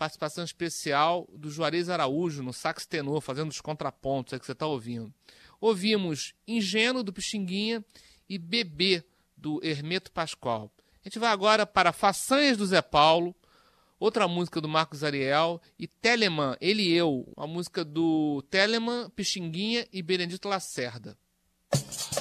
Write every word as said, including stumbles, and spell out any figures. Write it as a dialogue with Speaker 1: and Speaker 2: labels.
Speaker 1: participação especial do Juarez Araújo no sax tenor, fazendo os contrapontos, é que você está ouvindo. Ouvimos Ingênuo, do Pixinguinha, e Bebê, do Hermeto Pascoal. A gente vai agora para Façanhas do Zé Paulo, outra música do Marcos Ariel, e Telemann, Ele e Eu, uma música do Telemann, Pixinguinha e Benedito Lacerda.